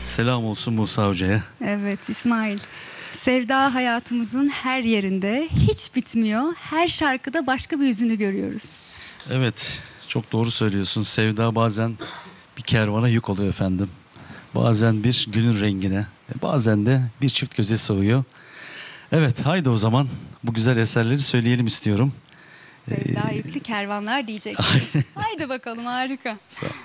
Selam olsun Musa Hoca'ya. Evet İsmail. Sevda hayatımızın her yerinde hiç bitmiyor. Her şarkıda başka bir yüzünü görüyoruz. Evet, çok doğru söylüyorsun. Sevda bazen bir kervana yük oluyor efendim. Bazen bir günün rengine, bazen de bir çift göze sığıyor. Evet, haydi o zaman bu güzel eserleri söyleyelim istiyorum. Sevda yüklü kervanlar diyeceksin. Haydi bakalım, harika. Sağ ol.